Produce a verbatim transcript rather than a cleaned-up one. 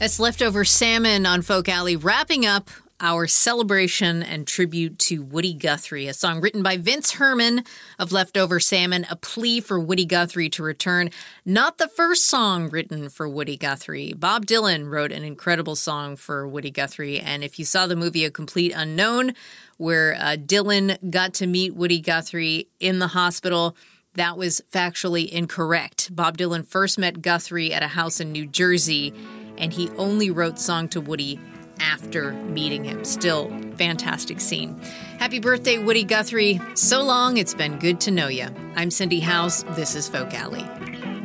That's Leftover Salmon on Folk Alley, wrapping up our celebration and tribute to Woody Guthrie, a song written by Vince Herman of Leftover Salmon, a plea for Woody Guthrie to return. Not the first song written for Woody Guthrie. Bob Dylan wrote an incredible song for Woody Guthrie, and if you saw the movie A Complete Unknown, where uh, Dylan got to meet Woody Guthrie in the hospital, that was factually incorrect. Bob Dylan first met Guthrie at a house in New Jersey, and he only wrote Song to Woody after meeting him. Still, fantastic scene. Happy birthday, Woody Guthrie. So long, it's been good to know you. I'm Cindy House. This is Folk Alley.